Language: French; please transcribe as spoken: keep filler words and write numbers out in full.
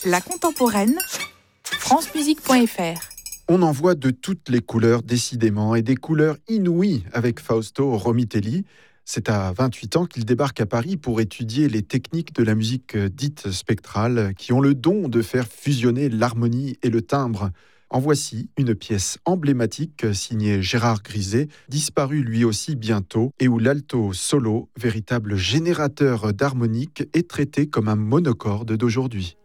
La contemporaine, francemusique point f r. On en voit de toutes les couleurs, décidément, et des couleurs inouïes avec Fausto Romitelli. C'est à vingt-huit ans qu'il débarque à Paris pour étudier les techniques de la musique dite spectrale, qui ont le don de faire fusionner l'harmonie et le timbre. En voici une pièce emblématique signée Gérard Griset, disparu lui aussi bientôt, et où l'alto solo, véritable générateur d'harmonique, est traité comme un monocorde d'aujourd'hui.